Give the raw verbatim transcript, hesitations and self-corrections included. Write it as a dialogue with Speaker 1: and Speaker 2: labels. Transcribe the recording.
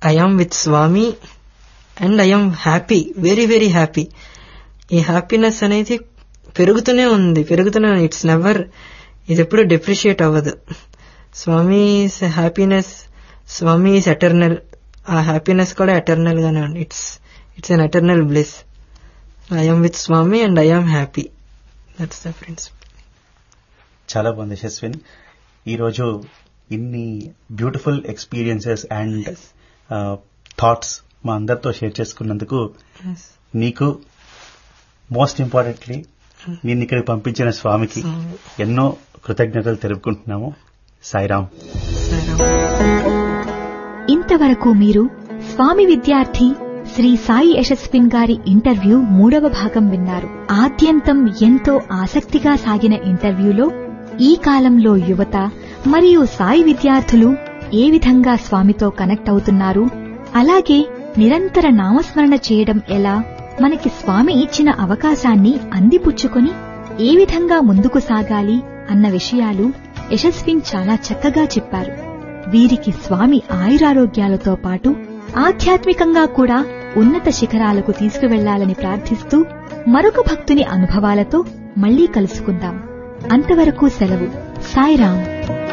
Speaker 1: I am with Swamy and I am happy, very very happy. ఈ happiness అనేది పెరుగుతూనే ఉంది పెరుగుతూనే ఉంది ఇట్స్ నెవర్, ఇది ఎప్పుడు డిప్రిషియేట్ అవ్వదు. స్వామి హ్యాపీనెస్, స్వామి ఈస్ ఎటర్నల్, ఆ హ్యాపీనెస్ కూడా ఎటర్నల్ గానే ఉంది. It's it's an eternal bliss. I am with Swamy and I am happy, that's the principal.
Speaker 2: చాలా బాగుంది యశస్విన్. ఈరోజు ఇన్ని బ్యూటిఫుల్ ఎక్స్పీరియన్సెస్ అండ్ థాట్స్ మా అందరితో షేర్ చేసుకున్నందుకు నీకు, మోస్ట్ ఇంపార్టెంట్లీ నేను ఇక్కడికి పంపించిన స్వామికి ఎన్నో కృతజ్ఞతలు తెలుపుకుంటున్నాము. సాయిరాం.
Speaker 3: ఇంతవరకు మీరు స్వామి విద్యార్థి శ్రీ సాయి యశస్విన్ గారి ఇంటర్వ్యూ మూడవ భాగం విన్నారు. ఆద్యంతం ఎంతో ఆసక్తిగా సాగిన ఇంటర్వ్యూలో ఈ కాలంలో యువత మరియు సాయి విద్యార్థులు ఏ విధంగా స్వామితో కనెక్ట్ అవుతున్నారు, అలాగే నిరంతర నామస్మరణ చేయడం ఎలా, మనకి స్వామి ఇచ్చిన అవకాశాన్ని అందిపుచ్చుకొని ఏ విధంగా ముందుకు సాగాలి అన్న విషయాలు యశస్విన్ చాలా చక్కగా చెప్పారు. వీరికి స్వామి ఆయురారోగ్యాలతో పాటు ఆధ్యాత్మికంగా కూడా ఉన్నత శిఖరాలకు తీసుకువెళ్లాలని ప్రార్థిస్తూ మరొక భక్తుని అనుభవాలతో మళ్లీ కలుసుకుందాం. అంతవరకు సెలవు. సాయిరాం.